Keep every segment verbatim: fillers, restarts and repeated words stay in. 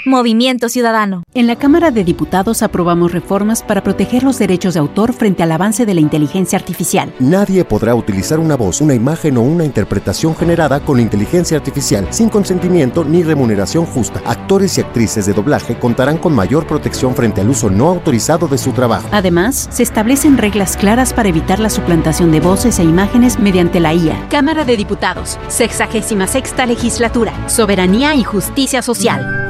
Movimiento Ciudadano. En la Cámara de Diputados aprobamos reformas para proteger los derechos de autor frente al avance de la inteligencia artificial. Nadie podrá utilizar una voz, una imagen o una interpretación generada con inteligencia artificial sin consentimiento ni remuneración justa. Actores y actrices de doblaje contarán con mayor protección frente al uso no autorizado de su trabajo. Además, se establecen reglas claras para evitar la suplantación de voces e imágenes mediante la I A. Cámara de Diputados, sexagésima sexta legislatura, soberanía y justicia social.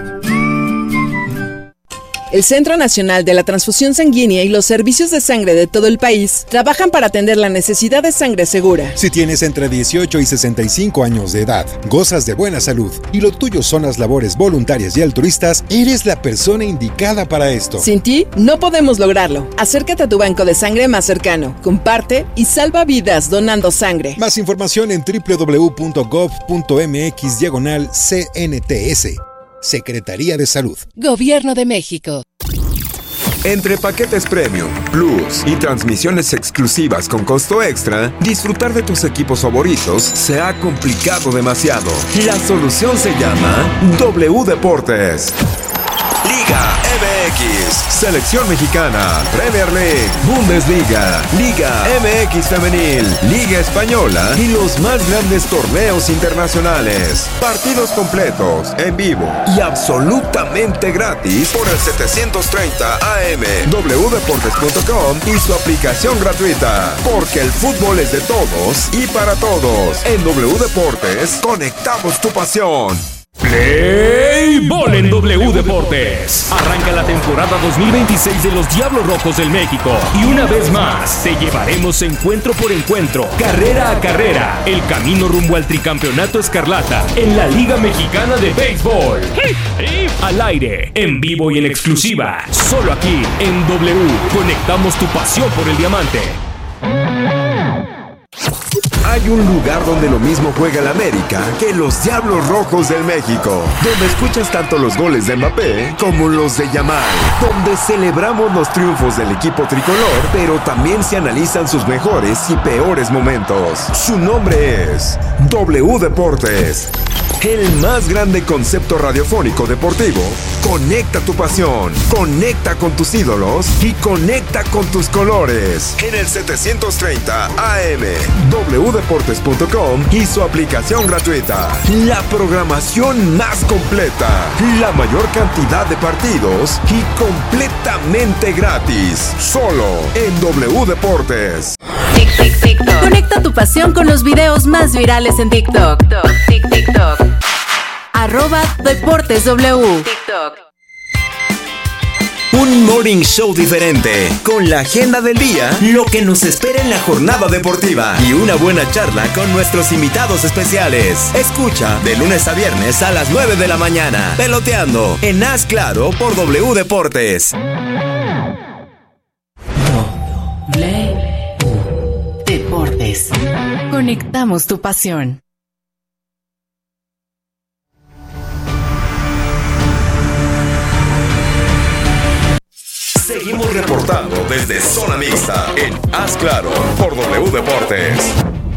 El Centro Nacional de la Transfusión Sanguínea y los servicios de sangre de todo el país trabajan para atender la necesidad de sangre segura. Si tienes entre dieciocho y sesenta y cinco años de edad, gozas de buena salud y lo tuyo son las labores voluntarias y altruistas, eres la persona indicada para esto. Sin ti, no podemos lograrlo. Acércate a tu banco de sangre más cercano, comparte y salva vidas donando sangre. Más información en doble u doble u doble u punto gov punto eme equis diagonal C N T S. Secretaría de Salud. Gobierno de México. Entre paquetes Premium, Plus y transmisiones exclusivas con costo extra, disfrutar de tus equipos favoritos se ha complicado demasiado. La solución se llama W Deportes. Liga M X, Selección Mexicana, Premier League, Bundesliga, Liga M X Femenil, Liga Española y los más grandes torneos internacionales. Partidos completos, en vivo y absolutamente gratis por el setecientos treinta A M, doble u deportes punto com y su aplicación gratuita. Porque el fútbol es de todos y para todos. En W Deportes, conectamos tu pasión. Play Ball en W Deportes. Arranca la temporada dos mil veintiséis de los Diablos Rojos del México. Y una vez más, te llevaremos encuentro por encuentro, carrera a carrera, el camino rumbo al tricampeonato escarlata en la Liga Mexicana de Béisbol. Al aire, en vivo y en exclusiva, solo aquí en W. Conectamos tu pasión por el diamante. Hay un lugar donde lo mismo juega el América que los Diablos Rojos del México, donde escuchas tanto los goles de Mbappé como los de Yamal, donde celebramos los triunfos del equipo tricolor, pero también se analizan sus mejores y peores momentos. Su nombre es W Deportes. El más grande concepto radiofónico deportivo. Conecta tu pasión, conecta con tus ídolos y conecta con tus colores. En el setecientos treinta A M, doble u deportes punto com y su aplicación gratuita. La programación más completa, la mayor cantidad de partidos y completamente gratis. Solo en W Deportes. Tic, tic, TikTok. Conecta tu pasión con los videos más virales en TikTok. Tic, TikTok. Arroba Deportes W. TikTok. Un morning show diferente, con la agenda del día, lo que nos espera en la jornada deportiva y una buena charla con nuestros invitados especiales. Escucha de lunes a viernes a las nueve de la mañana, Peloteando, en Haz Claro por W Deportes. W Deportes. Conectamos tu pasión. Seguimos reportando desde Zona Mixta en Haz Claro por W Deportes.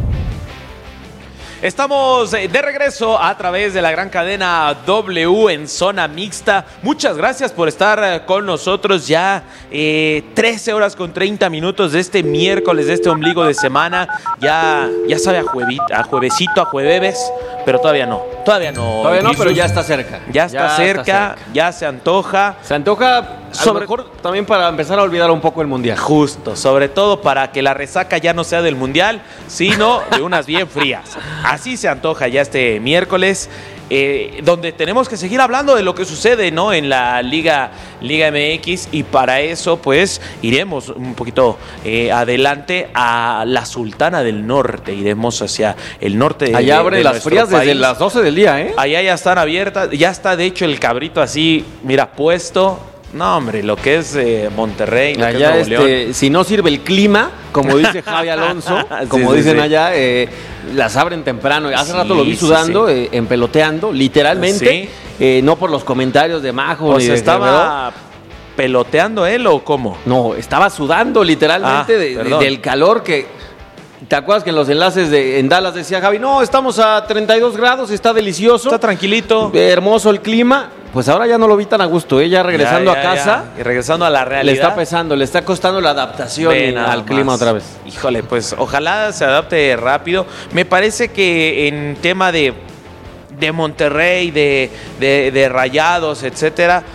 Estamos de regreso a través de la gran cadena W en Zona Mixta. Muchas gracias por estar con nosotros ya eh, trece horas con treinta minutos de este miércoles, de este ombligo de semana. Ya, ya sabe a, juevito, a juevesito, a jueves, pero todavía no. Todavía no. Todavía no, pero ya está cerca. Ya está, ya cerca, está cerca, ya se antoja. Se antoja a sobre... lo mejor también para empezar a olvidar un poco el Mundial. Justo, sobre todo para que la resaca ya no sea del Mundial, sino de unas bien frías. Así se antoja ya este miércoles, eh, donde tenemos que seguir hablando de lo que sucede, ¿no?, en la Liga, Liga M X, y para eso pues iremos un poquito eh, adelante a la Sultana del Norte, iremos hacia el norte de, allá abren de las frías país. Desde las doce del día, ¿eh? Allá ya están abiertas, ya está de hecho el cabrito así, mira, puesto. No, hombre, lo que es eh, Monterrey, lo allá que es Nuevo este, León. Si no sirve el clima, como dice Javi Alonso, como sí, dicen sí, sí. allá, eh, las abren temprano. Hace sí, rato lo vi sudando, sí, sí. Eh, en peloteando, literalmente, sí. eh, no por los comentarios de Majo. O sea, estaba peloteando él o cómo. No, estaba sudando literalmente ah, de, de, del calor que... ¿Te acuerdas que en los enlaces de, en Dallas decía Javi, no, estamos a treinta y dos grados, está delicioso. Está tranquilito. Hermoso el clima. pues ahora ya no lo vi tan a gusto, ¿eh? Ya regresando Ya, ya, a casa. ya. Y regresando a la realidad. Le está pesando, le está costando la adaptación Ve nada al más. clima otra vez. Híjole, pues ojalá se adapte rápido. Me parece que en tema de, de Monterrey, de, de, de Rayados, etcétera,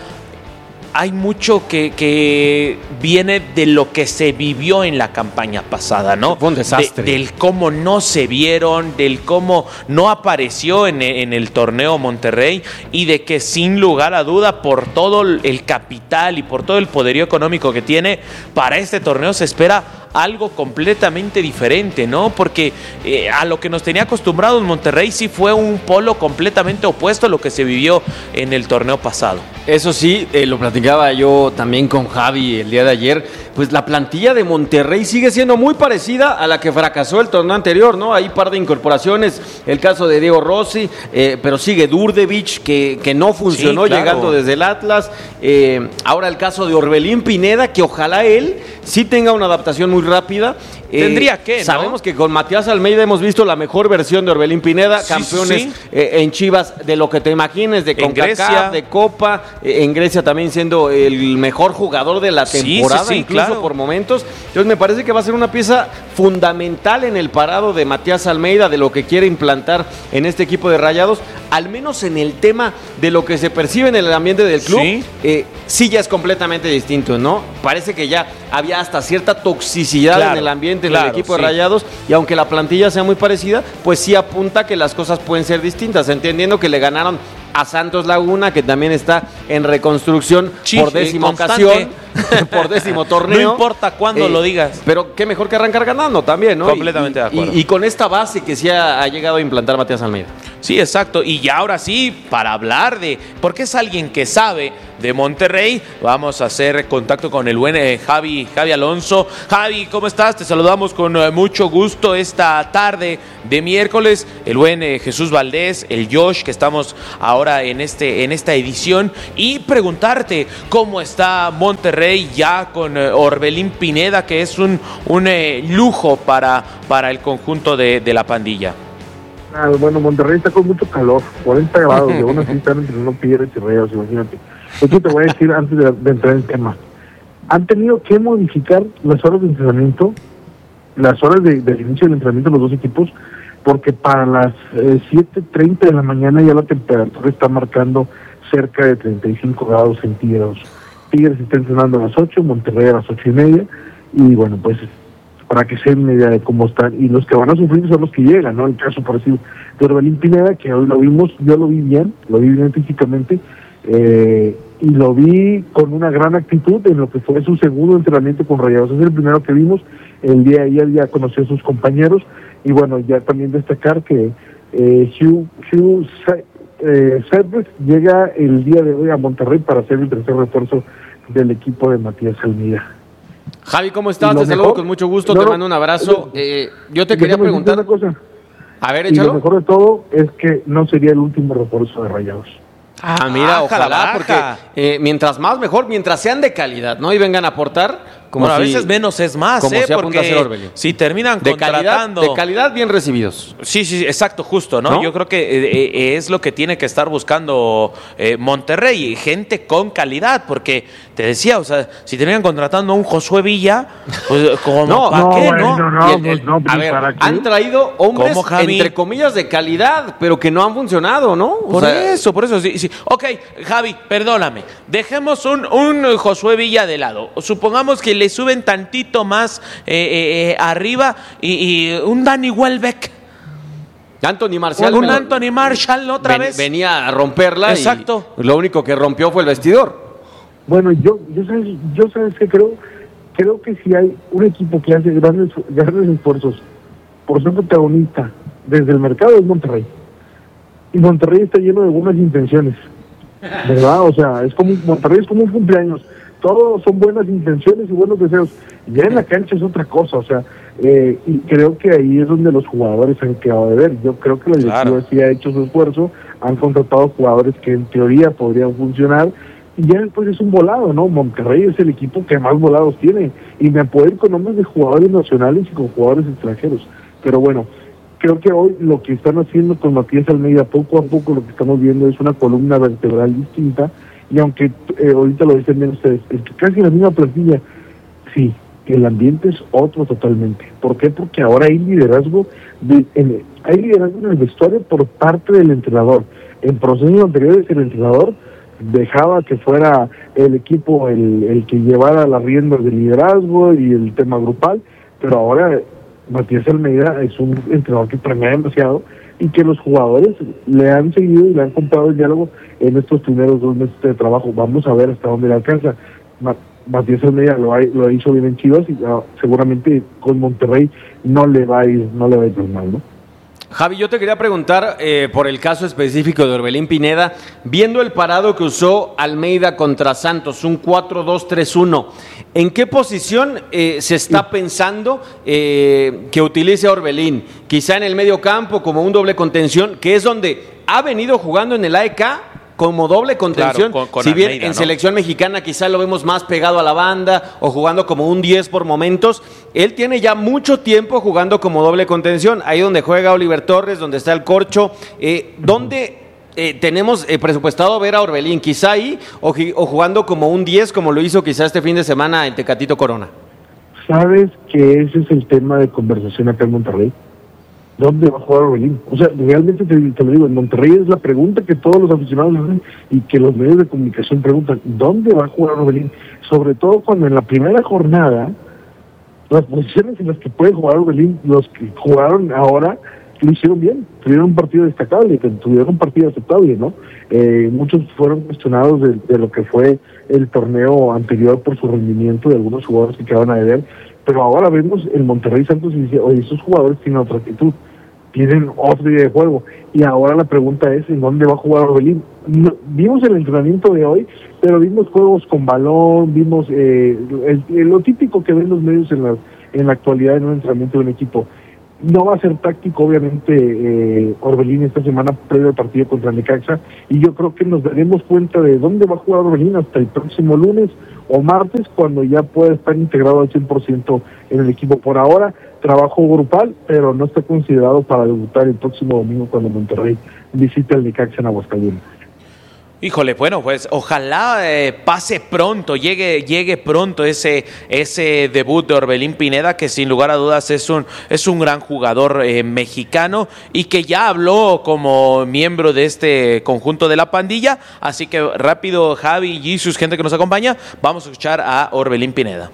hay mucho que, que viene de lo que se vivió en la campaña pasada, ¿no? Fue un desastre. De, del cómo no se vieron, del cómo no apareció en, en el torneo Monterrey y de que sin lugar a duda por todo el capital y por todo el poderío económico que tiene, para este torneo se espera algo completamente diferente, ¿no? Porque eh, a lo que nos tenía acostumbrados Monterrey sí fue un polo completamente opuesto a lo que se vivió en el torneo pasado. Eso sí, eh, lo platicaba yo también con Javi el día de ayer, pues la plantilla de Monterrey sigue siendo muy parecida a la que fracasó el torneo anterior, ¿no? Hay un par de incorporaciones, el caso de Diego Rossi, eh, pero sigue Durdevich, que, que no funcionó Sí, claro. llegando desde el Atlas. Eh, ahora el caso de Orbelín Pineda, que ojalá él sí tenga una adaptación muy rápida. Eh, Tendría que, ¿no? Sabemos que con Matías Almeida hemos visto la mejor versión de Orbelín Pineda, Sí, campeones sí. Eh, en Chivas de lo que te imagines, de En CONCACAF, Grecia. de Copa, eh, en Grecia también siendo el mejor jugador de la Sí, temporada, sí, sí, incluso claro. por momentos. Entonces me parece que va a ser una pieza fundamental en el parado de Matías Almeida, de lo que quiere implantar en este equipo de Rayados, al menos en el tema de lo que se percibe en el ambiente del club. Sí. Eh, sí ya es completamente distinto, ¿no? Parece que ya había hasta cierta toxicidad Claro, en el ambiente en claro, el equipo de sí. Rayados, y aunque la plantilla sea muy parecida, pues sí apunta que las cosas pueden ser distintas, entendiendo que le ganaron a Santos Laguna, que también está en reconstrucción Sí, por eh, décima constante. ocasión, por décimo torneo. No importa cuándo Eh, lo digas. Pero qué mejor que arrancar ganando también, ¿no? Completamente Y- de acuerdo. Y, y con esta base que sí ha, ha llegado a implantar Matías Almeida. Sí, exacto. Y ya ahora sí, para hablar de, porque es alguien que sabe de Monterrey, vamos a hacer contacto con el buen eh, Javi, Javi Alonso. Javi, ¿cómo estás? Te saludamos con eh, mucho gusto esta tarde de miércoles. El buen eh, Jesús Valdés, el Josh, que estamos ahora en, este, en esta edición. Y preguntarte cómo está Monterrey ya con eh, Orbelín Pineda, que es un, un eh, lujo para, para el conjunto de, de la pandilla. Ah, bueno, Monterrey está con mucho calor, cuarenta grados, y aún así están entrenando Tigres y Rayados, imagínate. Esto te voy a decir antes de, de entrar en el tema. Han tenido que modificar las horas de entrenamiento, las horas de, del inicio del entrenamiento de los dos equipos, porque para las eh, siete treinta de la mañana ya la temperatura está marcando cerca de treinta y cinco grados centígrados. Tigres está entrenando a las ocho, Monterrey a las ocho y media, y bueno, pues para que se den una idea de cómo están, y los que van a sufrir son los que llegan, ¿no? El caso, por decir, de Orbelín Pineda, que hoy lo vimos, yo lo vi bien, lo vi bien físicamente, eh, y lo vi con una gran actitud en lo que fue su segundo entrenamiento con Rayados. Es el primero que vimos, el día de ayer ya conoció a sus compañeros, y bueno, ya también destacar que eh, Hugh, Hugh eh, Cerves llega el día de hoy a Monterrey para ser el tercer refuerzo del equipo de Matías Almeida. Javi, ¿cómo estás? Lo Te saludo mejor- con mucho gusto, no, te no, mando un abrazo. Eh, yo te quería Déjame decirte preguntar... una cosa. A ver, Y lo échalo. mejor de todo es que no sería el último refuerzo de Rayados. Ah, mira, Baja la ojalá, baja. porque eh, mientras más mejor, mientras sean de calidad, ¿no? Y vengan a aportar, como Bueno, a si- veces menos es más, como ¿eh? si apunta a ser Porque Orbelín. si terminan de calidad, contratando... de calidad bien recibidos. Sí, sí, sí, exacto, justo, ¿no? ¿No? Yo creo que eh, eh, es lo que tiene que estar buscando eh, Monterrey, gente con calidad, porque te decía, o sea, si terminan contratando a un Josué Villa, pues como No, ¿para no, qué, bueno, no? no, Y el- pues el- no, a pues, ver, ¿para qué? han traído hombres, ¿Cómo, Javi? entre comillas, de calidad, pero que no han funcionado, ¿no? O Por sea, eso, por eso, sí, sí. Ok, Javi, perdóname. Dejemos un, un Josué Villa de lado. Supongamos que le suben tantito más eh, eh, eh, arriba y, y un Danny Welbeck. Anthony Marcial. Un ven- Anthony Marshall otra ven- vez. Venía a romperla. Exacto. Y lo único que rompió fue el vestidor. Bueno, yo, yo sabes, yo sabes que creo, creo que si hay un equipo que hace grandes, grandes esfuerzos por ser protagonista desde el mercado es Monterrey. Y Monterrey está lleno de buenas intenciones, ¿verdad? O sea, es como Monterrey es como un cumpleaños. Todos son buenas intenciones y buenos deseos. Ya en la cancha es otra cosa, o sea, eh, y creo que ahí es donde los jugadores han quedado de ver. Yo creo que la directiva Claro. sí ha hecho su esfuerzo, han contratado jugadores que en teoría podrían funcionar, y ya después es un volado, ¿no? Monterrey es el equipo que más volados tiene, y me puedo ir con nombres de jugadores nacionales y con jugadores extranjeros. Pero bueno, creo que hoy lo que están haciendo con Matías Almeida, poco a poco lo que estamos viendo es una columna vertebral distinta, y aunque eh, ahorita lo dicen bien ustedes, es que casi la misma plantilla, sí, el ambiente es otro totalmente. ¿Por qué? Porque ahora hay liderazgo, de, en, hay liderazgo en el vestuario por parte del entrenador. En procesos anteriores el entrenador dejaba que fuera el equipo el, el que llevara las riendas del liderazgo y el tema grupal, pero ahora Matías Almeida es un entrenador que premia demasiado y que los jugadores le han seguido y le han comprado el diálogo en estos primeros dos meses de trabajo. Vamos a ver hasta dónde le alcanza. Matías Almeida lo, ha, lo hizo bien en Chivas y uh, seguramente con Monterrey no le va a ir, no le va a ir tan mal, ¿no? Javi, yo te quería preguntar eh, por el caso específico de Orbelín Pineda, viendo el parado que usó Almeida contra Santos, un cuatro dos tres uno, ¿en qué posición eh, se está sí. pensando eh, que utilice a Orbelín? Quizá en el medio campo como un doble contención, que es donde ha venido jugando en el A E K, como doble contención, claro, con, con si bien Almeida, en ¿no? selección mexicana quizá lo vemos más pegado a la banda o jugando como un diez por momentos, él tiene ya mucho tiempo jugando como doble contención, ahí donde juega Oliver Torres, donde está el Corcho, eh, donde eh, tenemos eh, presupuestado ver a Orbelín, quizá ahí, o, o jugando como un diez como lo hizo quizá este fin de semana en Tecatito Corona. ¿Sabes que ese es el tema de conversación acá en Monterrey? ¿Dónde va a jugar Orbelín? O sea, realmente te, te lo digo, en Monterrey es la pregunta que todos los aficionados hacen y que los medios de comunicación preguntan, ¿dónde va a jugar Orbelín? Sobre todo cuando en la primera jornada, las posiciones en las que puede jugar Orbelín, los que jugaron ahora, lo hicieron bien, tuvieron un partido destacable, tuvieron un partido aceptable, ¿no? Eh, muchos fueron cuestionados de, de lo que fue el torneo anterior por su rendimiento de algunos jugadores que quedaban a deber, pero ahora vemos el Monterrey Santos y dice, oye, esos jugadores tienen otra actitud, tienen otra idea de juego, y ahora la pregunta es, ¿en dónde va a jugar Orbelín? No, vimos el entrenamiento de hoy, pero vimos juegos con balón, vimos eh, el, el, lo típico que ven los medios en la, en la actualidad en un entrenamiento de un equipo. No va a ser táctico, obviamente, eh, Orbelín esta semana previo al partido contra Necaxa, y yo creo que nos daremos cuenta de dónde va a jugar Orbelín hasta el próximo lunes o martes, cuando ya pueda estar integrado al cien por ciento en el equipo. Por ahora, trabajo grupal, pero no está considerado para debutar el próximo domingo cuando Monterrey visite al Necaxa en Aguascalientes. Híjole, bueno, pues ojalá eh, pase pronto, llegue llegue pronto ese ese debut de Orbelín Pineda, que sin lugar a dudas es un es un gran jugador eh, mexicano y que ya habló como miembro de este conjunto de la pandilla. Así que rápido, Javi, Jesus, gente que nos acompaña, vamos a escuchar a Orbelín Pineda.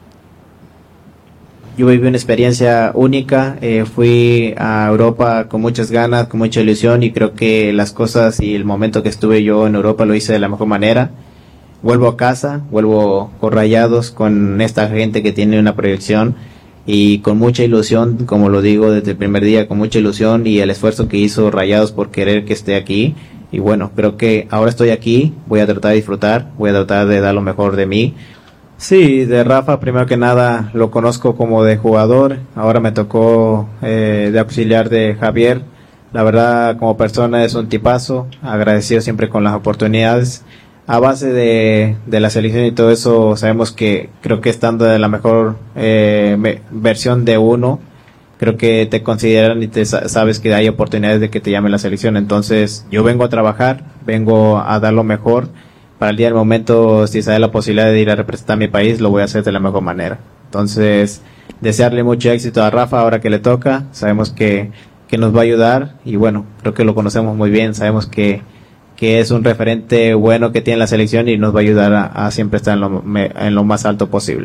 Yo viví una experiencia única, eh, fui a Europa con muchas ganas, con mucha ilusión, y creo que las cosas y el momento que estuve yo en Europa lo hice de la mejor manera. Vuelvo a casa, vuelvo con Rayados, con esta gente que tiene una proyección y con mucha ilusión, como lo digo desde el primer día, con mucha ilusión y el esfuerzo que hizo Rayados por querer que esté aquí. Y bueno, creo que ahora estoy aquí, voy a tratar de disfrutar, voy a tratar de dar lo mejor de mí. Sí, de Rafa, primero que nada, lo conozco como de jugador, ahora me tocó eh, de auxiliar de Javier. La verdad, como persona es un tipazo, agradecido siempre con las oportunidades. A base de, de la selección y todo eso, sabemos que creo que estando de la mejor eh, me, versión de uno, creo que te consideran y te sabes que hay oportunidades de que te llame la selección. Entonces, yo vengo a trabajar, vengo a dar lo mejor. Para el día del momento, si se da la posibilidad de ir a representar a mi país, lo voy a hacer de la mejor manera. Entonces, desearle mucho éxito a Rafa ahora que le toca. Sabemos que, que nos va a ayudar y bueno, creo que lo conocemos muy bien. Sabemos que, que es un referente bueno que tiene la selección y nos va a ayudar a, a siempre estar en lo, en lo más alto posible.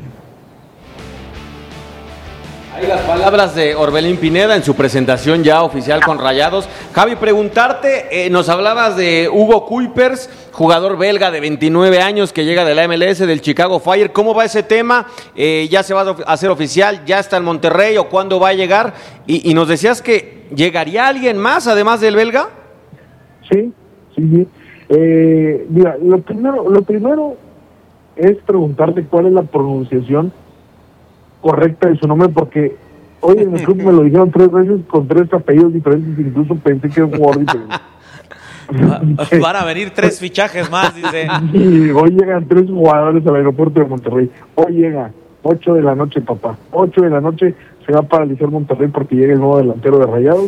Ahí las palabras de Orbelín Pineda en su presentación ya oficial con Rayados. Javi, preguntarte, eh, nos hablabas de Hugo Kuipers, jugador belga de veintinueve años que llega de la M L S, del Chicago Fire. ¿Cómo va ese tema? Eh, ¿Ya se va a hacer oficial? ¿Ya está en Monterrey o cuándo va a llegar? Y, y nos decías que ¿llegaría alguien más además del belga? Sí, sí, sí. Eh, mira, lo primero, lo primero es preguntarte cuál es la pronunciación correcta de su nombre, porque hoy en el club me lo dijeron tres veces con tres apellidos diferentes, incluso pensé que era un jugador diferente. Van a venir tres fichajes más, dice. Sí, hoy llegan tres jugadores al aeropuerto de Monterrey. Hoy llega, ocho de la noche, papá. Ocho de la noche se va a paralizar Monterrey porque llega el nuevo delantero de Rayados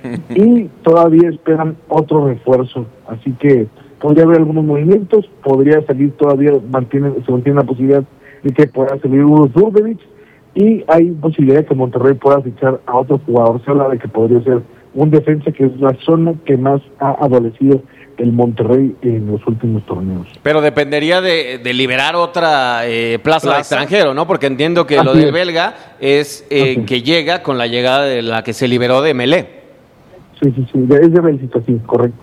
y todavía esperan otro refuerzo, así que podría haber algunos movimientos, podría salir todavía, mantiene, se mantiene la posibilidad de que pueda salir Uros Durbevic y hay posibilidad de que Monterrey pueda fichar a otro jugador. Se habla de que podría ser un defensa, que es la zona que más ha adolecido el Monterrey en los últimos torneos. Pero dependería de, de liberar otra eh, plaza, plaza de extranjero, ¿no? Porque entiendo que Así lo del es. belga es eh, que llega con la llegada de la que se liberó de Melé. Sí, sí, sí, es de Bélgica, sí, correcto.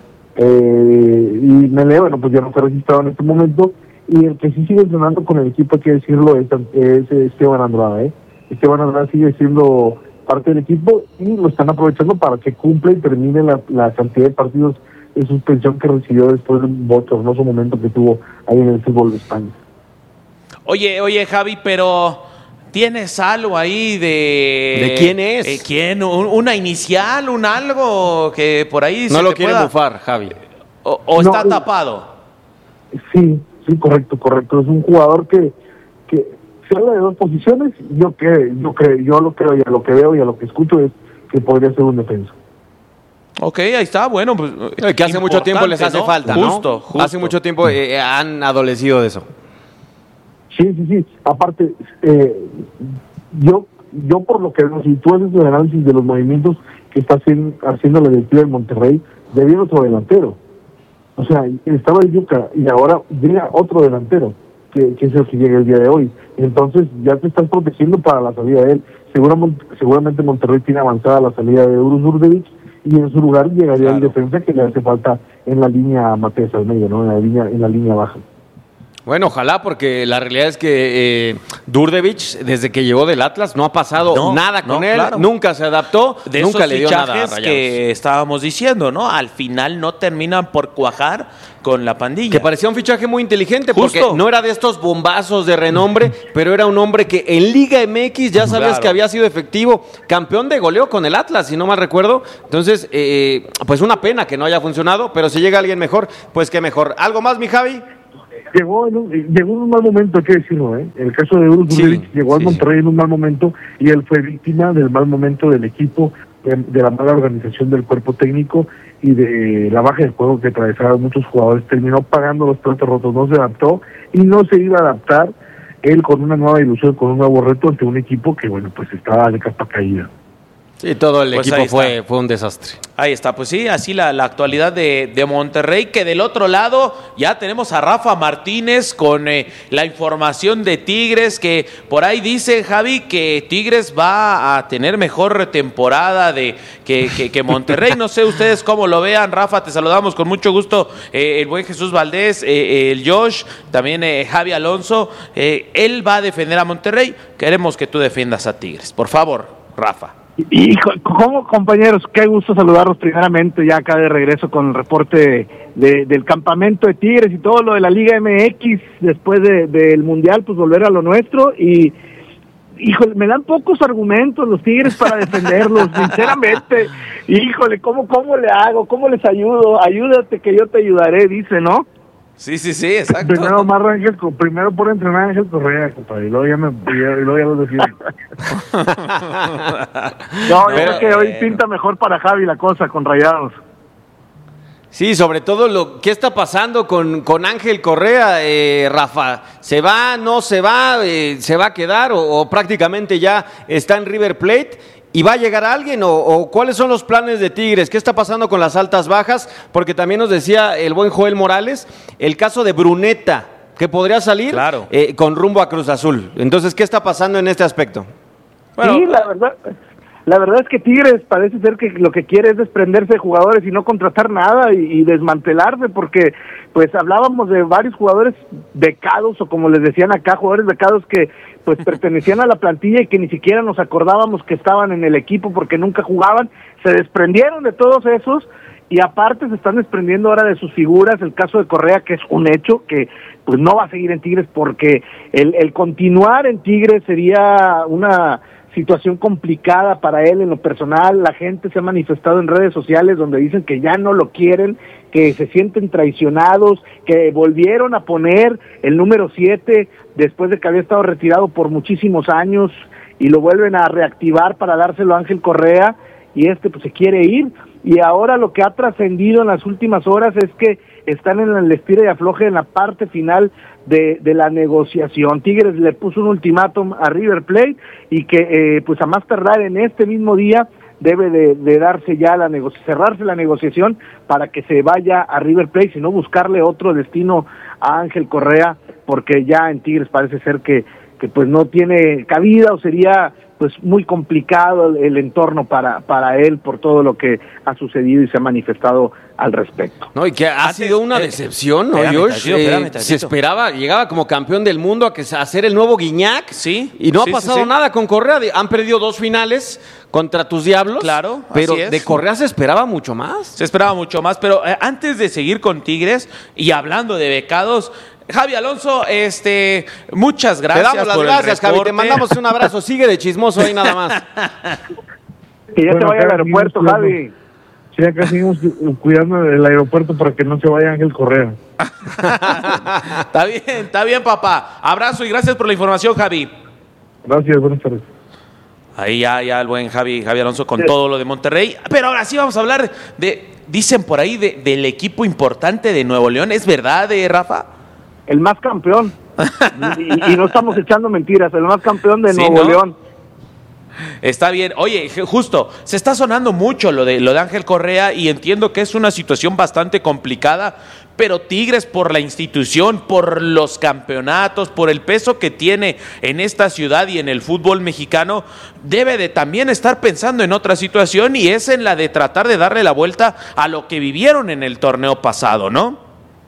Eh, y Melé, bueno, pues ya no fue registrado en este momento, y el que sí sigue entrenando con el equipo, hay que decirlo, es, es Esteban Andrada, ¿eh? Esteban Andrada sigue siendo parte del equipo y lo están aprovechando para que cumpla y termine la, la cantidad de partidos de suspensión que recibió después de un bochornoso momento que tuvo ahí en el fútbol de España. Oye, oye Javi, pero ¿tienes algo ahí de... ¿De quién es? Eh, ¿Quién? Un, ¿Una inicial, un algo que por ahí no se lo te quiere pueda... bufar, Javi. ¿O, o no, está tapado? Sí, sí, correcto, correcto. Es un jugador que, que se habla de dos posiciones. Yo que yo creo, yo lo creo y a lo que veo y a lo que escucho es que podría ser un defensa. Ok, ahí está, bueno, pues... Que hace mucho tiempo les hace ¿no? falta, justo, ¿no? Justo, Hace mucho tiempo eh, han adolecido de eso. Sí, sí, sí. Aparte, eh, yo yo por lo que veo, si tú haces el análisis de los movimientos que está haciendo, haciendo la directiva de Monterrey, debía otro delantero. O sea, estaba el Yuca y ahora llega otro delantero, que, que es el que llega el día de hoy. Entonces ya te estás protegiendo para la salida de él. Seguramente, seguramente Monterrey tiene avanzada la salida de Uros Durbevic, y en su lugar llegaría claro. el defensa que le hace falta en la línea Matías Almeida, ¿no? En la línea, en la línea baja. Bueno, ojalá, porque la realidad es que eh, Durbevic, desde que llegó del Atlas, no ha pasado no, nada con no, él, claro. nunca se adaptó, de nunca le dio nada a Rayados. Que estábamos diciendo, ¿no? Al final no terminan por cuajar con la pandilla. Que parecía un fichaje muy inteligente, Justo. porque no era de estos bombazos de renombre, pero era un hombre que en Liga M X ya sabías claro. que había sido efectivo, campeón de goleo con el Atlas, si no mal recuerdo. Entonces, eh, pues una pena que no haya funcionado, pero si llega alguien mejor, pues qué mejor. ¿Algo más, mi Javi? Llegó en un, llegó en un mal momento, hay que decirlo, ¿eh? El caso de Uros Durbevic sí, llegó al sí, Monterrey sí. en un mal momento y él fue víctima del mal momento del equipo, de, de la mala organización del cuerpo técnico y de la baja de juego que atravesaron muchos jugadores. Terminó pagando los platos rotos, no se adaptó y no se iba a adaptar él con una nueva ilusión, con un nuevo reto ante un equipo que, bueno, pues estaba de capa caída. Sí, todo el pues equipo fue, fue un desastre. Ahí está, pues sí, así la, la actualidad de, de Monterrey, que del otro lado ya tenemos a Rafa Martínez con eh, la información de Tigres, que por ahí dice Javi que Tigres va a tener mejor temporada de que, que, que Monterrey. No sé ustedes cómo lo vean. Rafa, te saludamos con mucho gusto, eh, el buen Jesús Valdés, eh, el Josh, también eh, Javi Alonso. Eh, él va a defender a Monterrey. Queremos que tú defiendas a Tigres. Por favor, Rafa. Hijo, ¿cómo, compañeros? Qué gusto saludarlos primeramente, ya acá de regreso con el reporte de, del campamento de Tigres y todo lo de la Liga M X después de, del Mundial, pues volver a lo nuestro. Y, híjole, me dan pocos argumentos los Tigres para defenderlos, sinceramente. Híjole, ¿cómo, ¿cómo le hago? ¿Cómo les ayudo? Ayúdate que yo te ayudaré, dice, ¿no? Sí, sí, sí, exacto. Primero más Ángel, primero por entrenar a Ángel Correa, compadre, y luego ya, me, y luego ya lo defiendo. No, yo creo que hoy pinta mejor para Javi la cosa con Rayados. Sí, sobre todo lo qué está pasando con, con Ángel Correa, eh, Rafa. ¿Se va, no se va, eh, se va a quedar o, o prácticamente ya está en River Plate? ¿Y va a llegar alguien o, o cuáles son los planes de Tigres? ¿Qué está pasando con las altas bajas? Porque también nos decía el buen Joel Morales, el caso de Bruneta, que podría salir claro. eh, con rumbo a Cruz Azul. Entonces, ¿qué está pasando en este aspecto? Bueno, sí, la verdad, la verdad es que Tigres parece ser que lo que quiere es desprenderse de jugadores y no contratar nada y, y desmantelarse, porque pues hablábamos de varios jugadores becados, o como les decían acá, jugadores becados que pues pertenecían a la plantilla y que ni siquiera nos acordábamos que estaban en el equipo porque nunca jugaban. Se desprendieron de todos esos y aparte se están desprendiendo ahora de sus figuras. El caso de Correa, que es un hecho, que pues no va a seguir en Tigres porque el, el continuar en Tigres sería una situación complicada para él en lo personal. La gente se ha manifestado en redes sociales donde dicen que ya no lo quieren, que se sienten traicionados, que volvieron a poner el número siete después de que había estado retirado por muchísimos años y lo vuelven a reactivar para dárselo a Ángel Correa, y este pues se quiere ir, y ahora lo que ha trascendido en las últimas horas es que están en el estira y afloje en la parte final de, de la negociación. Tigres le puso un ultimátum a River Plate y que eh, pues a más tardar en este mismo día debe de, de darse ya la negoci- cerrarse la negociación para que se vaya a River Plate, sino buscarle otro destino a Ángel Correa, porque ya en Tigres parece ser que, que pues no tiene cabida, o sería pues muy complicado el, el entorno para, para él por todo lo que ha sucedido y se ha manifestado al respecto. No, y que ha Antes, sido una eh, decepción, ¿no, espérame Josh? tantito, Eh, espérame se tantito. esperaba, llegaba como campeón del mundo a, que, a ser el nuevo Guiñac, Sí, y no sí, ha pasado sí, sí. nada con Correa. De- Han perdido dos finales contra tus Diablos, Claro, pero así es. de Correa se esperaba mucho más. Se esperaba mucho más, pero eh, antes de seguir con Tigres y hablando de becados, Javi Alonso, este, muchas gracias. te damos las por el gracias, Javi, te reporte. mandamos un abrazo, sigue de chismoso ahí nada más. Que ya Bueno, se vaya al acá aeropuerto, seguimos Javi. Sí, acá seguimos cuidando del aeropuerto para que no se vaya Ángel Correa. Está bien, está bien, papá. Abrazo y gracias por la información, Javi. Gracias, buenas tardes. Ahí ya, ya el buen Javi, Javi Alonso con todo lo de Monterrey. Pero ahora sí vamos a hablar de, dicen por ahí, de, del equipo importante de Nuevo León. ¿Es verdad, eh, Rafa? El más campeón. y, y no estamos echando mentiras, el más campeón de Sí, Nuevo ¿no? León. Está bien. Oye, je- justo, se está sonando mucho lo de, lo de Ángel Correa y entiendo que es una situación bastante complicada, pero Tigres, por la institución, por los campeonatos, por el peso que tiene en esta ciudad y en el fútbol mexicano, debe de también estar pensando en otra situación, y es en la de tratar de darle la vuelta a lo que vivieron en el torneo pasado, ¿no?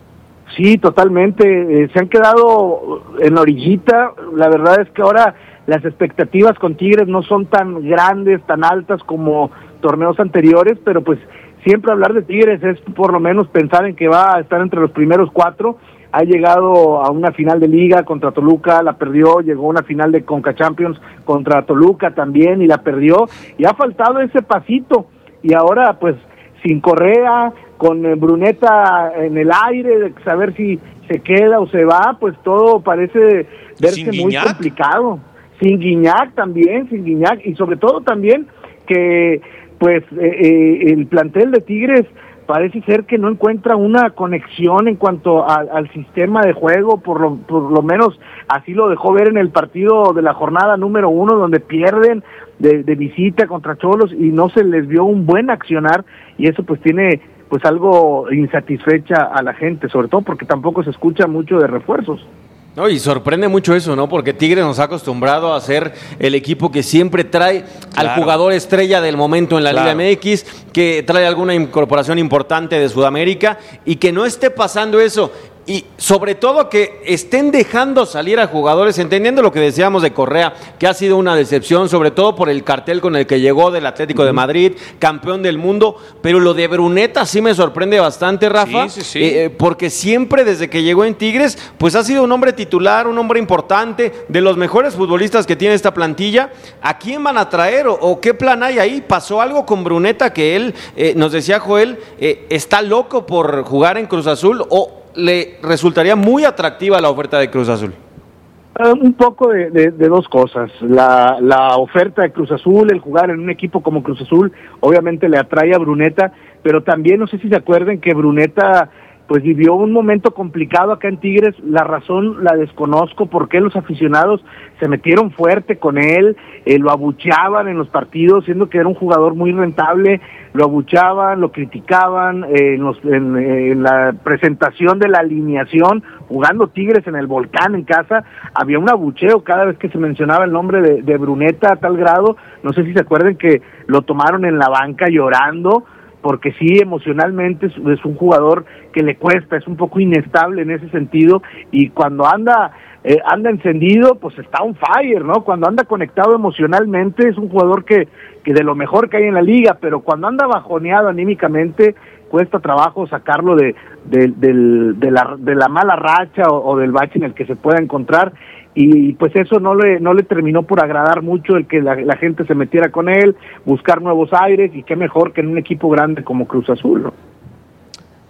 Sí, totalmente. Eh, se han quedado en la orillita. La verdad es que ahora las expectativas con Tigres no son tan grandes, tan altas como torneos anteriores, pero pues siempre hablar de Tigres es por lo menos pensar en que va a estar entre los primeros cuatro. Ha llegado a una final de Liga contra Toluca, la perdió, llegó a una final de Conca Champions contra Toluca también y la perdió, y ha faltado ese pasito, y ahora pues sin Correa, con eh, Bruneta en el aire, de saber si se queda o se va, pues todo parece verse ¿Sin muy Guiñac? complicado. Sin Guiñac también, sin Guiñac, y sobre todo también que pues eh, eh, el plantel de Tigres parece ser que no encuentra una conexión en cuanto a, al sistema de juego, por lo, por lo menos así lo dejó ver en el partido de la jornada número uno, donde pierden de, de visita contra Cholos y no se les vio un buen accionar, y eso pues tiene pues algo insatisfecha a la gente, sobre todo porque tampoco se escucha mucho de refuerzos. No, y sorprende mucho eso, ¿no? Porque Tigres nos ha acostumbrado a ser el equipo que siempre trae Claro. al jugador estrella del momento en la Claro. Liga M X, que trae alguna incorporación importante de Sudamérica, y que no esté pasando eso. Y sobre todo que estén dejando salir a jugadores, entendiendo lo que decíamos de Correa, que ha sido una decepción, sobre todo por el cartel con el que llegó del Atlético de Madrid, campeón del mundo, pero lo de Bruneta sí me sorprende bastante, Rafa, Sí, sí, sí. eh, eh, porque siempre desde que llegó en Tigres, pues ha sido un hombre titular, un hombre importante, de los mejores futbolistas que tiene esta plantilla. ¿A quién van a traer o, o qué plan hay ahí? ¿Pasó algo con Bruneta que él, eh, nos decía Joel, eh, está loco por jugar en Cruz Azul, o le resultaría muy atractiva la oferta de Cruz Azul? Uh, un poco de, de, de dos cosas. La, la oferta de Cruz Azul, el jugar en un equipo como Cruz Azul, obviamente le atrae a Bruneta, pero también no sé si se acuerden que Bruneta pues vivió un momento complicado acá en Tigres. La razón la desconozco, por qué los aficionados se metieron fuerte con él, eh, lo abucheaban en los partidos, siendo que era un jugador muy rentable, lo abucheaban, lo criticaban eh, en, los, en, en la presentación de la alineación, jugando Tigres en el Volcán en casa, había un abucheo cada vez que se mencionaba el nombre de, de Bruneta, a tal grado, no sé si se acuerdan que lo tomaron en la banca llorando, porque sí, emocionalmente es, es un jugador que le cuesta, es un poco inestable en ese sentido, y cuando anda eh, anda encendido, pues está on fire, ¿no? Cuando anda conectado emocionalmente, es un jugador que, que de lo mejor que hay en la liga, pero cuando anda bajoneado anímicamente, cuesta trabajo sacarlo de, de, de, de, la, de la mala racha o, o del bache en el que se pueda encontrar, y pues eso no le no le terminó por agradar mucho, el que la, la gente se metiera con él, buscar nuevos aires, y qué mejor que en un equipo grande como Cruz Azul, ¿no?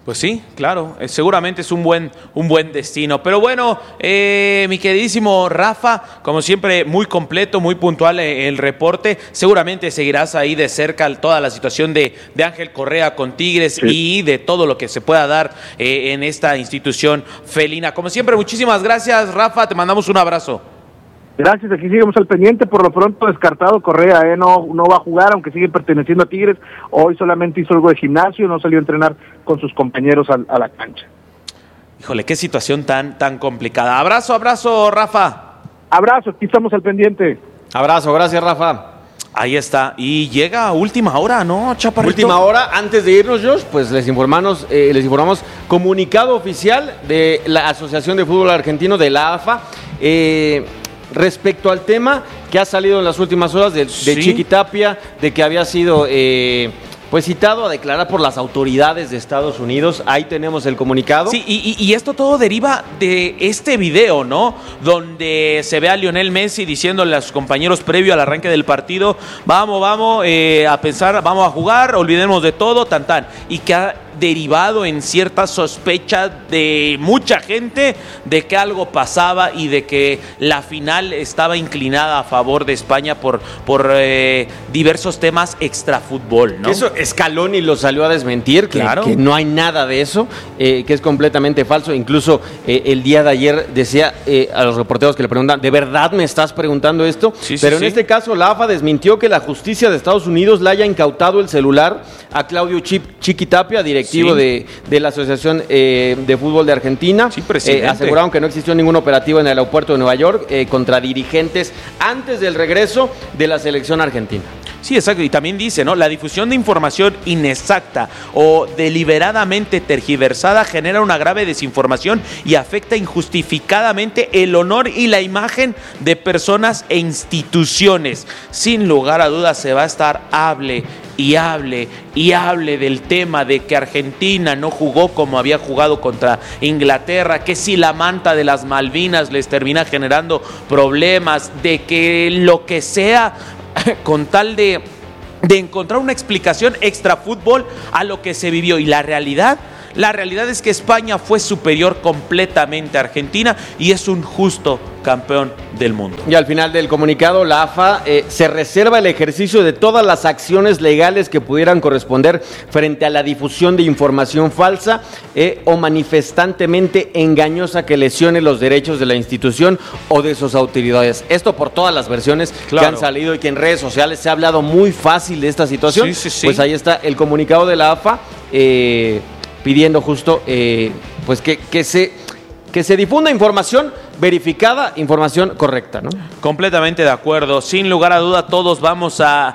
Pues sí, claro, eh, seguramente es un buen, un buen destino. Pero bueno, eh, mi queridísimo Rafa, como siempre, muy completo, muy puntual eh, el reporte. Seguramente seguirás ahí de cerca toda la situación de, de Ángel Correa con Tigres sí. y de todo lo que se pueda dar eh, en esta institución felina. Como siempre, muchísimas gracias, Rafa, te mandamos un abrazo. Gracias, aquí seguimos al pendiente. Por lo pronto descartado Correa, ¿eh? no, no va a jugar, aunque sigue perteneciendo a Tigres. Hoy solamente hizo algo de gimnasio, no salió a entrenar con sus compañeros a, a la cancha. Híjole, qué situación tan, tan complicada. Abrazo, abrazo, Rafa. Abrazo, aquí estamos al pendiente. Abrazo, gracias, Rafa. Ahí está, y llega a última hora, ¿no, Chaparrito? Última hora, antes de irnos, Josh, pues les informamos, eh, les informamos comunicado oficial de la Asociación de Fútbol Argentino, de la A F A, eh, respecto al tema que ha salido en las últimas horas de, de ¿Sí? Chiqui Tapia, de que había sido eh, pues citado a declarar por las autoridades de Estados Unidos. Ahí tenemos el comunicado. Sí, y, y esto todo deriva de este video, ¿no? Donde se ve a Lionel Messi diciéndole a sus compañeros previo al arranque del partido, vamos, vamos eh, a pensar, vamos a jugar, olvidemos de todo, tan tan. Y que ha derivado en cierta sospecha de mucha gente de que algo pasaba y de que la final estaba inclinada a favor de España por, por eh, diversos temas extrafútbol, ¿no? Eso Scaloni lo salió a desmentir, que, claro. que no hay nada de eso, eh, que es completamente falso. Incluso eh, el día de ayer decía eh, a los reporteros que le preguntan, ¿de verdad me estás preguntando esto? Sí, Pero sí, en sí. este caso la A F A desmintió que la justicia de Estados Unidos le haya incautado el celular a Claudio Chip, Chiqui Tapia, directivo Sí. De, de la Asociación eh, de Fútbol de Argentina. Sí, presidente. Eh, aseguraron que no existió ningún operativo en el aeropuerto de Nueva York eh, contra dirigentes antes del regreso de la selección argentina. Sí, exacto, y también dice, ¿no? La difusión de información inexacta o deliberadamente tergiversada genera una grave desinformación y afecta injustificadamente el honor y la imagen de personas e instituciones. Sin lugar a dudas se va a estar hable y hable y hable del tema de que Argentina no jugó como había jugado contra Inglaterra, que si la manta de las Malvinas les termina generando problemas, de que lo que sea con tal de, de encontrar una explicación extra fútbol a lo que se vivió. Y la realidad, la realidad es que España fue superior completamente a Argentina y es un justo campeón del mundo. Y al final del comunicado, la A F A eh, se reserva el ejercicio de todas las acciones legales que pudieran corresponder frente a la difusión de información falsa eh, o manifestantemente engañosa que lesione los derechos de la institución o de sus autoridades. Esto por todas las versiones claro. que han salido y que en redes sociales se ha hablado muy fácil de esta situación. Sí, sí, sí. Pues ahí está el comunicado de la A F A eh, pidiendo justo eh, pues que, que se... que se difunda información verificada, información correcta, ¿no? Completamente de acuerdo. Sin lugar a duda, todos vamos a,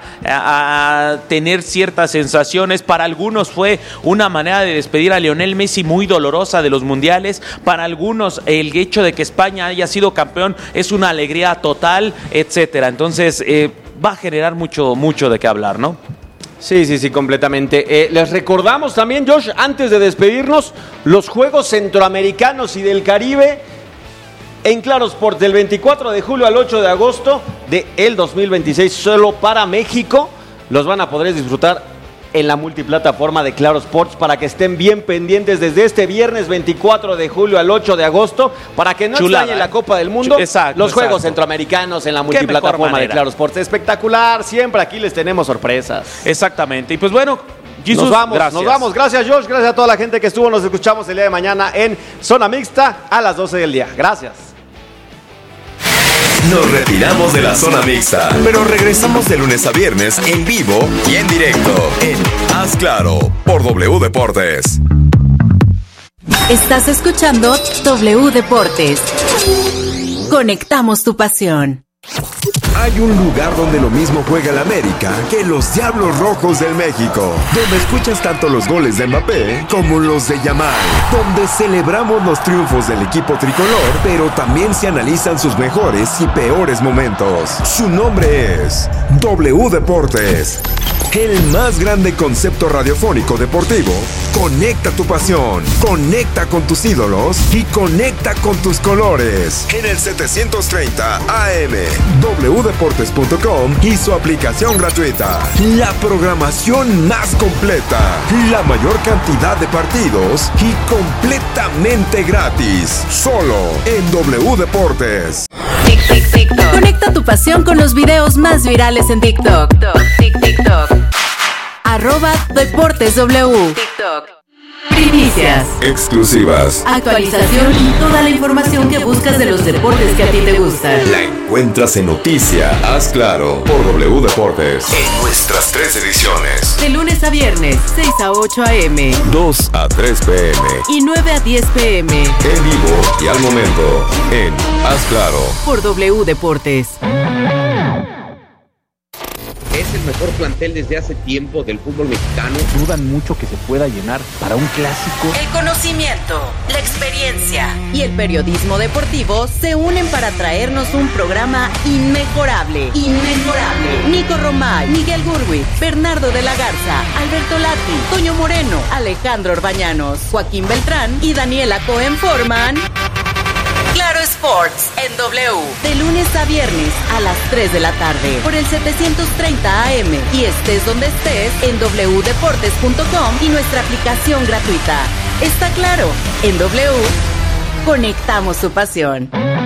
a, a tener ciertas sensaciones. Para algunos fue una manera de despedir a Lionel Messi muy dolorosa de los mundiales. Para algunos, el hecho de que España haya sido campeón es una alegría total, etcétera. Entonces, eh, va a generar mucho, mucho de qué hablar, ¿no? Sí, sí, sí, completamente. Eh, les recordamos también, Josh, antes de despedirnos, los Juegos Centroamericanos y del Caribe en Claro Sport del veinticuatro de julio al ocho de agosto del dos mil veintiséis, solo para México. Los van a poder disfrutar en la multiplataforma de Claro Sports para que estén bien pendientes desde este viernes veinticuatro de julio al ocho de agosto para que no Chulada, extrañen la Copa del Mundo. Exacto, los Juegos exacto. Centroamericanos en la multiplataforma de Claro Sports. Espectacular, siempre aquí les tenemos sorpresas. Exactamente, y pues bueno, Jesus, nos vamos, gracias. nos vamos. Gracias, Josh, gracias a toda la gente que estuvo. Nos escuchamos el día de mañana en Zona Mixta a las doce del día. Gracias. Nos retiramos de la Zona Mixta, pero regresamos de lunes a viernes en vivo y en directo en Haz Claro por W Deportes. Estás escuchando W Deportes. Conectamos tu pasión. Hay un lugar donde lo mismo juega el América que los Diablos Rojos del México, donde escuchas tanto los goles de Mbappé como los de Yamal, donde celebramos los triunfos del equipo tricolor, pero también se analizan sus mejores y peores momentos. Su nombre es W Deportes. el más grande concepto radiofónico deportivo. Conecta tu pasión, conecta con tus ídolos y conecta con tus colores. En el setecientos treinta A M, doble u deportes punto com y su aplicación gratuita. La programación más completa, la mayor cantidad de partidos y completamente gratis. Solo en W Deportes. Tic, tic, TikTok. Conecta tu pasión con los videos más virales en TikTok. Tic, TikTok. Arroba Deportes W. TikTok. Primicias. Exclusivas. Actualización y toda la información que buscas de los deportes que a ti te gustan. La encuentras en Noticia, Haz Claro, por W Deportes. En nuestras tres ediciones. De lunes a viernes, seis a ocho a eme. dos a tres pe eme. Y nueve a diez pe eme. En vivo y al momento, en Haz Claro. Por W Deportes. Es el mejor plantel desde hace tiempo del fútbol mexicano. Dudan mucho que se pueda llenar para un clásico. El conocimiento, la experiencia y el periodismo deportivo se unen para traernos un programa inmejorable. Inmejorable. Nico Romay, Miguel Gurwitz, Bernardo de la Garza, Alberto Lati, Toño Moreno, Alejandro Orbañanos, Joaquín Beltrán y Daniela Cohen forman Claro Sports en W. De lunes a viernes a las tres de la tarde por el setecientos treinta A M y estés donde estés en doble u deportes punto com y nuestra aplicación gratuita. Está claro, en W conectamos tu pasión.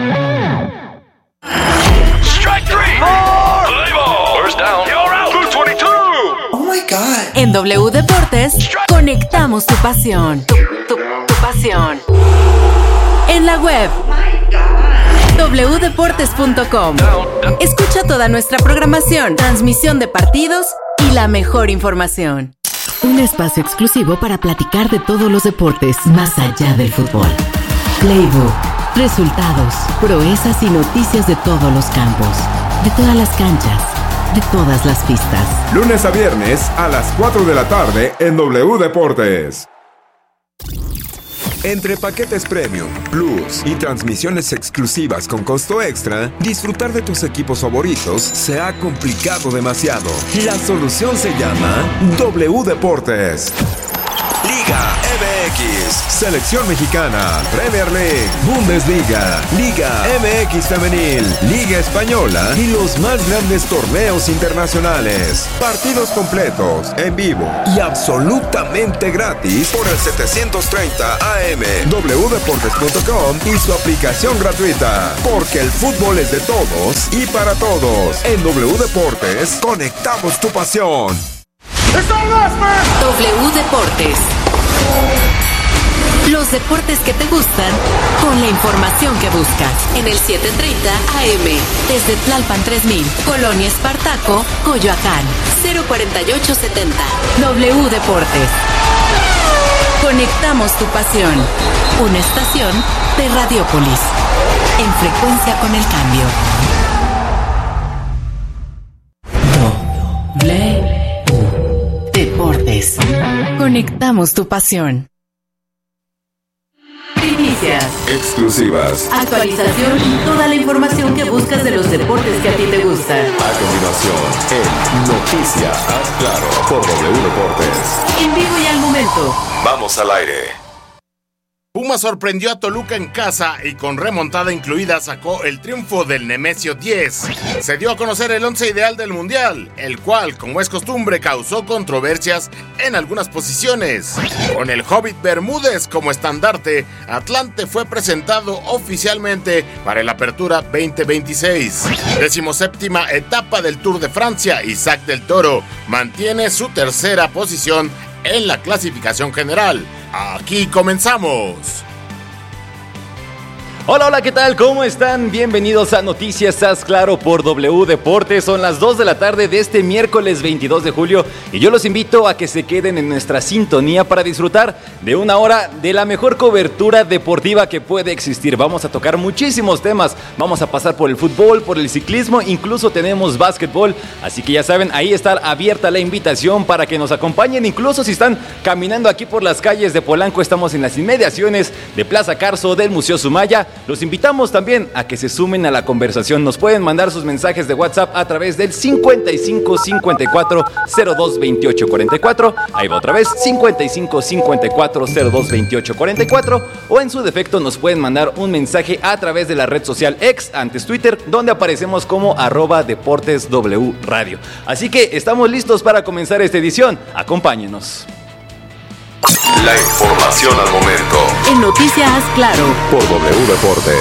Strike three. Four. Play ball. First down. You're out. two veintidós. Oh my God. En W Deportes conectamos tu pasión. Tu, tu, tu pasión. En la web doble u deportes punto com. Escucha toda nuestra programación, transmisión de partidos y la mejor información. Un espacio exclusivo para platicar de todos los deportes más allá del fútbol. Playbook, resultados, proezas y noticias de todos los campos, de todas las canchas, de todas las pistas. Lunes a viernes a las cuatro de la tarde en W Deportes. Entre paquetes Premium, Plus y transmisiones exclusivas con costo extra, disfrutar de tus equipos favoritos se ha complicado demasiado. La solución se llama W Deportes. Liga M X, Selección Mexicana, Premier League, Bundesliga, Liga M X Femenil, Liga Española y los más grandes torneos internacionales. Partidos completos, en vivo y absolutamente gratis por el setecientos treinta A M, doble u deportes punto com y su aplicación gratuita. Porque el fútbol es de todos y para todos. En W Deportes, conectamos tu pasión. W Deportes. Los deportes que te gustan con la información que buscas. En el setecientos treinta A M. Desde Tlalpan tres mil. Colonia Espartaco, Coyoacán. cero cuarenta y ocho setenta. W Deportes. Conectamos tu pasión. Una estación de Radiopolis. En frecuencia con el cambio. W Deportes. Conectamos tu pasión. Primicias. Exclusivas. Actualización y toda la información que buscas de los deportes que a ti te gustan. A continuación, en Noticia, Haz Claro, por W Deportes. En vivo y al momento. Vamos al aire. Puma sorprendió a Toluca en casa y con remontada incluida sacó el triunfo del Nemesio diez. Se dio a conocer el once ideal del Mundial, el cual, como es costumbre, causó controversias en algunas posiciones. Con el Hobbit Bermúdez como estandarte, Atlante fue presentado oficialmente para el Apertura veinte veintiséis. Decimoséptima etapa del Tour de Francia, Isaac del Toro mantiene su tercera posición en la clasificación general. Aquí comenzamos. Hola, hola, ¿qué tal? ¿Cómo están? Bienvenidos a Noticias Haz Claro por W Deportes. Son las dos de la tarde de este miércoles veintidós de julio y yo los invito a que se queden en nuestra sintonía para disfrutar de una hora de la mejor cobertura deportiva que puede existir. Vamos a tocar muchísimos temas, vamos a pasar por el fútbol, por el ciclismo, incluso tenemos básquetbol, así que ya saben, ahí está abierta la invitación para que nos acompañen, incluso si están caminando aquí por las calles de Polanco, estamos en las inmediaciones de Plaza Carso, del Museo Sumaya. Los invitamos también a que se sumen a la conversación. Nos pueden mandar sus mensajes de WhatsApp a través del cincuenta y cinco cincuenta y cuatro cero dos veintiocho cuarenta y cuatro. Ahí va otra vez, cincuenta y cinco cincuenta y cuatro cero dos veintiocho cuarenta y cuatro. O en su defecto nos pueden mandar un mensaje a través de la red social X, antes Twitter, donde aparecemos como arroba Deportes W Radio. Así que estamos listos para comenzar esta edición. Acompáñenos. La información al momento. En Noticias Claro. Por W Deportes.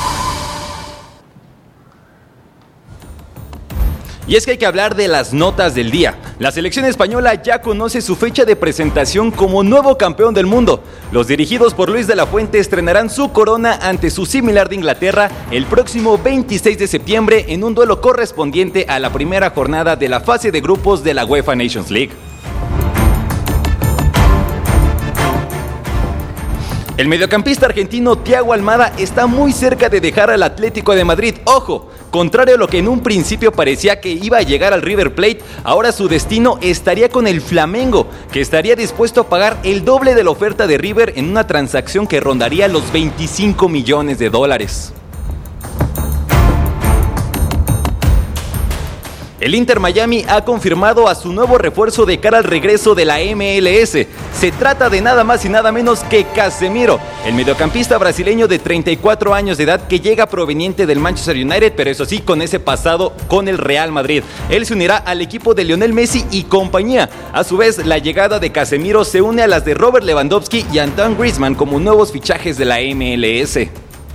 Y es que hay que hablar de las notas del día. La selección española ya conoce su fecha de presentación como nuevo campeón del mundo. Los dirigidos por Luis de la Fuente estrenarán su corona ante su similar de Inglaterra el próximo veintiséis de septiembre en un duelo correspondiente a la primera jornada de la fase de grupos de la UEFA Nations League. El mediocampista argentino Thiago Almada está muy cerca de dejar al Atlético de Madrid. ¡Ojo! Contrario a lo que en un principio parecía que iba a llegar al River Plate, ahora su destino estaría con el Flamengo, que estaría dispuesto a pagar el doble de la oferta de River en una transacción que rondaría los veinticinco millones de dólares. El Inter Miami ha confirmado a su nuevo refuerzo de cara al regreso de la M L S. Se trata de nada más y nada menos que Casemiro, el mediocampista brasileño de treinta y cuatro años de edad que llega proveniente del Manchester United, pero eso sí, con ese pasado con el Real Madrid. Él se unirá al equipo de Lionel Messi y compañía. A su vez, la llegada de Casemiro se une a las de Robert Lewandowski y Antoine Griezmann como nuevos fichajes de la M L S.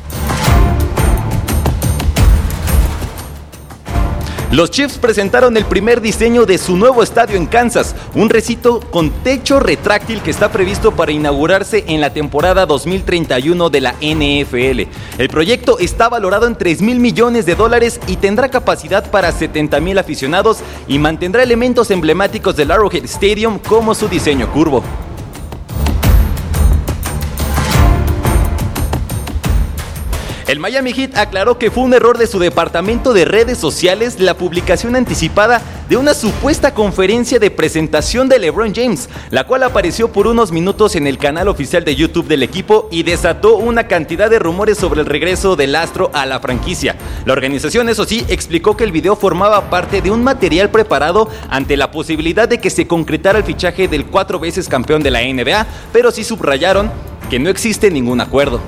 Los Chiefs presentaron el primer diseño de su nuevo estadio en Kansas, un recinto con techo retráctil que está previsto para inaugurarse en la temporada dos mil treinta y uno de la N F L. El proyecto está valorado en tres mil millones de dólares y tendrá capacidad para setenta mil aficionados y mantendrá elementos emblemáticos del Arrowhead Stadium como su diseño curvo. El Miami Heat aclaró que fue un error de su departamento de redes sociales la publicación anticipada de una supuesta conferencia de presentación de LeBron James, la cual apareció por unos minutos en el canal oficial de YouTube del equipo y desató una cantidad de rumores sobre el regreso del astro a la franquicia. La organización, eso sí, explicó que el video formaba parte de un material preparado ante la posibilidad de que se concretara el fichaje del cuatro veces campeón de la N B A, pero sí subrayaron que no existe ningún acuerdo.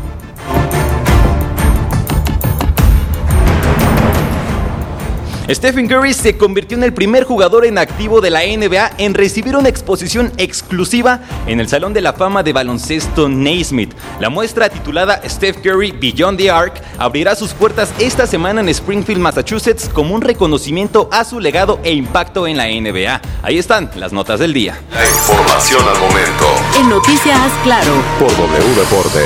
Stephen Curry se convirtió en el primer jugador en activo de la N B A en recibir una exposición exclusiva en el Salón de la Fama de Baloncesto Naismith. La muestra titulada Steph Curry Beyond the Arc abrirá sus puertas esta semana en Springfield, Massachusetts, como un reconocimiento a su legado e impacto en la N B A. Ahí están las notas del día. La información al momento. En Noticias Claro. Por W Deportes.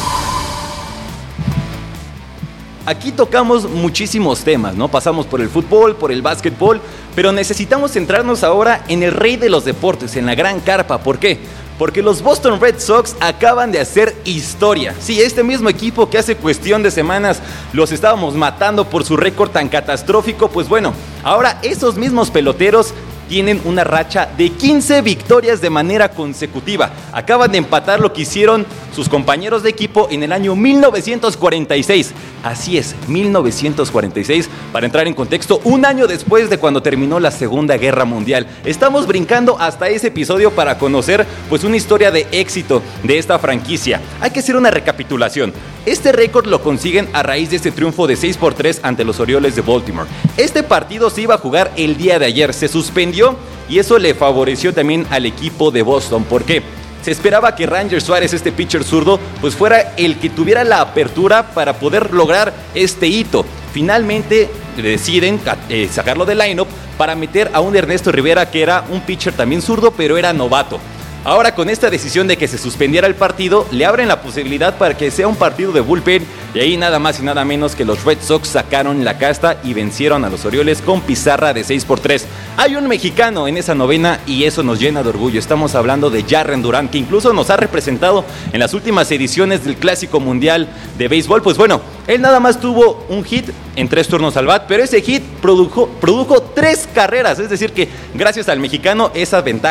Aquí tocamos muchísimos temas, ¿no? Pasamos por el fútbol, por el básquetbol, pero necesitamos centrarnos ahora en el rey de los deportes, en la gran carpa. ¿Por qué? Porque los Boston Red Sox acaban de hacer historia. Sí, este mismo equipo que hace cuestión de semanas los estábamos matando por su récord tan catastrófico, pues bueno, ahora esos mismos peloteros tienen una racha de quince victorias de manera consecutiva. Acaban de empatar lo que hicieron sus compañeros de equipo en el año mil novecientos cuarenta y seis. Así es, mil novecientos cuarenta y seis, para entrar en contexto, un año después de cuando terminó la Segunda Guerra Mundial. Estamos brincando hasta ese episodio para conocer pues una historia de éxito de esta franquicia. Hay que hacer una recapitulación. Este récord lo consiguen a raíz de este triunfo de seis por tres ante los Orioles de Baltimore. Este partido se iba a jugar el día de ayer, se suspendió y eso le favoreció también al equipo de Boston. ¿Por qué? Se esperaba que Ranger Suárez, este pitcher zurdo, pues fuera el que tuviera la apertura para poder lograr este hito. Finalmente deciden eh, sacarlo del lineup para meter a un Ernesto Rivera, que era un pitcher también zurdo, pero era novato. Ahora, con esta decisión de que se suspendiera el partido, le abren la posibilidad para que sea un partido de bullpen, y ahí nada más y nada menos que los Red Sox sacaron la casta y vencieron a los Orioles con pizarra de seis por tres. Hay un mexicano en esa novena y eso nos llena de orgullo. Estamos hablando de Jarren Durán, que incluso nos ha representado en las últimas ediciones del Clásico Mundial de Béisbol. Pues bueno, él nada más tuvo un hit en tres turnos al bat, pero ese hit produjo, produjo tres carreras, es decir que gracias al mexicano esa ventaja.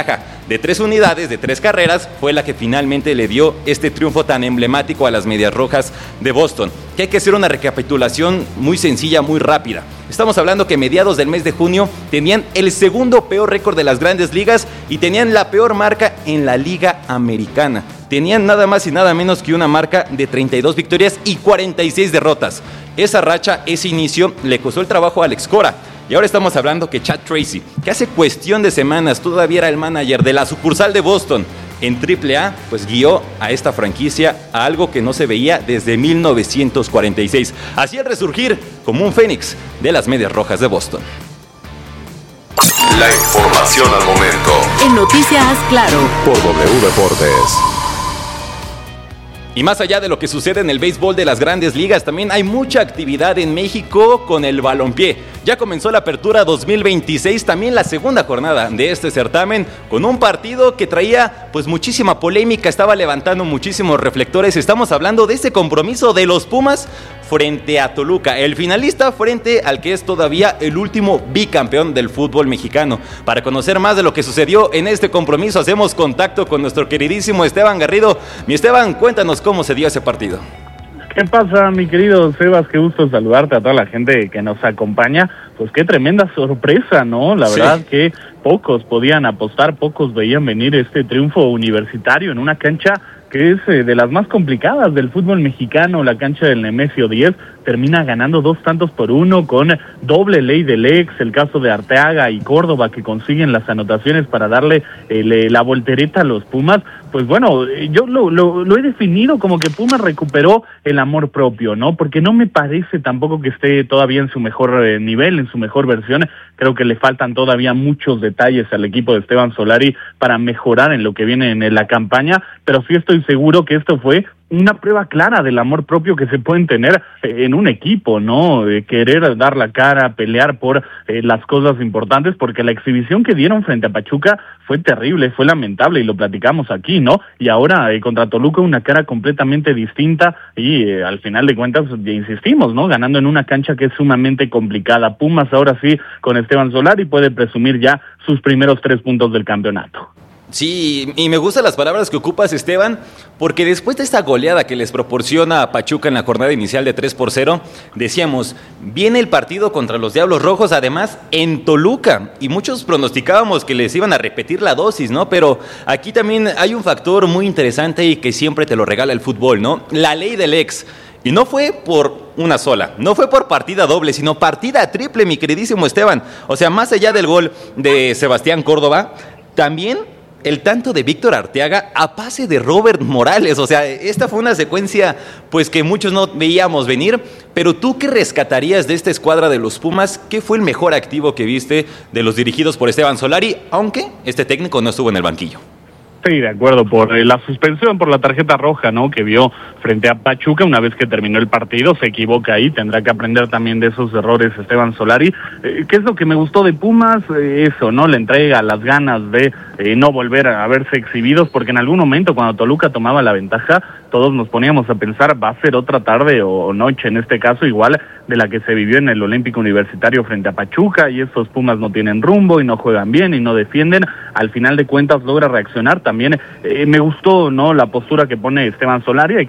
de tres unidades, de tres carreras, fue la que finalmente le dio este triunfo tan emblemático a las Medias Rojas de Boston. Que hay que hacer una recapitulación muy sencilla, muy rápida. Estamos hablando que mediados del mes de junio tenían el segundo peor récord de las grandes ligas y tenían la peor marca en la Liga Americana. Tenían nada más y nada menos que una marca de treinta y dos victorias y cuarenta y seis derrotas. Esa racha, ese inicio, le costó el trabajo a Alex Cora. Y ahora estamos hablando que Chad Tracy, que hace cuestión de semanas todavía era el manager de la sucursal de Boston en triple A, pues guió a esta franquicia a algo que no se veía desde mil novecientos cuarenta y seis. Así el resurgir como un fénix de las Medias Rojas de Boston. La información al momento. En Noticias Claro. Por W Deportes. Y más allá de lo que sucede en el béisbol de las grandes ligas, también hay mucha actividad en México con el balompié. Ya comenzó la apertura dos mil veintiséis, también la segunda jornada de este certamen, con un partido que traía pues muchísima polémica, estaba levantando muchísimos reflectores. Estamos hablando de ese compromiso de los Pumas frente a Toluca, el finalista frente al que es todavía el último bicampeón del fútbol mexicano. Para conocer más de lo que sucedió en este compromiso, hacemos contacto con nuestro queridísimo Esteban Garrido. Mi Esteban, cuéntanos cómo se dio ese partido. ¿Qué pasa, mi querido Sebas? Qué gusto saludarte, a toda la gente que nos acompaña. Pues qué tremenda sorpresa, ¿no? La verdad sí. Que pocos podían apostar, pocos veían venir este triunfo universitario en una cancha que es eh, de las más complicadas del fútbol mexicano, la cancha del Nemesio diez. Termina ganando dos tantos por uno con doble ley del ex, el caso de Arteaga y Córdoba que consiguen las anotaciones para darle eh, la voltereta a los Pumas. Pues bueno, yo lo, lo, lo he definido como que Pumas recuperó el amor propio, ¿no? Porque no me parece tampoco que esté todavía en su mejor eh, nivel, en su mejor versión. Creo que le faltan todavía muchos detalles al equipo de Esteban Solari para mejorar en lo que viene en la campaña, pero sí estoy seguro que esto fue una prueba clara del amor propio que se pueden tener en un equipo, ¿no? De querer dar la cara, pelear por eh, las cosas importantes, porque la exhibición que dieron frente a Pachuca fue terrible, fue lamentable, y lo platicamos aquí, ¿no? Y ahora eh, contra Toluca una cara completamente distinta y eh, al final de cuentas, ya insistimos, ¿no? Ganando en una cancha que es sumamente complicada. Pumas ahora sí, con Esteban Solari, puede presumir ya sus primeros tres puntos del campeonato. Sí, y me gustan las palabras que ocupas, Esteban, porque después de esta goleada que les proporciona a Pachuca en la jornada inicial de tres por cero, decíamos, viene el partido contra los Diablos Rojos, además en Toluca, y muchos pronosticábamos que les iban a repetir la dosis, ¿no? Pero aquí también hay un factor muy interesante y que siempre te lo regala el fútbol, ¿no? La ley del ex. Y no fue por una sola, no fue por partida doble, sino partida triple, mi queridísimo Esteban. O sea, más allá del gol de Sebastián Córdoba, también el tanto de Víctor Arteaga a pase de Robert Morales. O sea, esta fue una secuencia pues que muchos no veíamos venir. Pero tú, ¿qué rescatarías de esta escuadra de los Pumas? ¿Qué fue el mejor activo que viste de los dirigidos por Esteban Solari? Aunque este técnico no estuvo en el banquillo. Sí, de acuerdo, por eh, la suspensión, por la tarjeta roja, ¿no? Que vio frente a Pachuca una vez que terminó el partido, se equivoca ahí, tendrá que aprender también de esos errores Esteban Solari. Eh, ¿Qué es lo que me gustó de Pumas? Eh, eso, ¿no? La entrega, las ganas de eh, no volver a verse exhibidos, porque en algún momento cuando Toluca tomaba la ventaja, todos nos poníamos a pensar, va a ser otra tarde o noche, en este caso igual de la que se vivió en el Olímpico Universitario frente a Pachuca, y estos Pumas no tienen rumbo y no juegan bien y no defienden. Al final de cuentas logra reaccionar. También eh, me gustó, ¿no? La postura que pone Esteban Solari. Hay